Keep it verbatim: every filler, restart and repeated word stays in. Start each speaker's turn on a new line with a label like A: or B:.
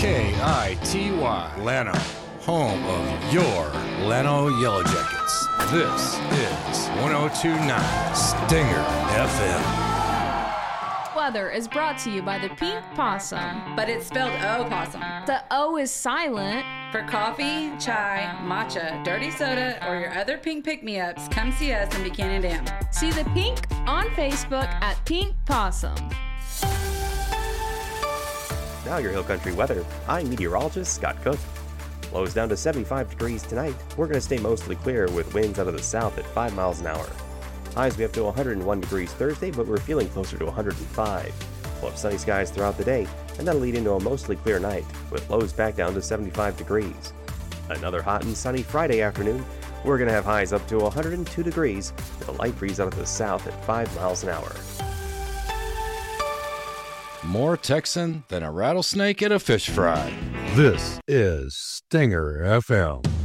A: K I T Y, Llano, home of your Llano Yellow Jackets. This is one oh two point nine Stinger F M.
B: Weather is brought to you by the Pink Possum.
C: But it's spelled O-possum.
B: The O is silent.
C: For coffee, chai, matcha, dirty soda, or your other pink pick-me-ups, come see us in Buchanan Dam.
B: See the Pink on Facebook at Pink Possum.
D: Now your Hill Country weather. I'm meteorologist Scott Cook. Lows down to seventy-five degrees tonight. We're going to stay mostly clear with winds out of the south at five miles an hour. Highs we up to one hundred one degrees Thursday, but we're feeling closer to one hundred five. We'll have sunny skies throughout the day, and that'll lead into a mostly clear night, with lows back down to seventy-five degrees. Another hot and sunny Friday afternoon. We're going to have highs up to one hundred two degrees, with a light breeze out of the south at five miles an hour.
A: More Texan than a rattlesnake at a fish fry.
E: This is Stinger F M.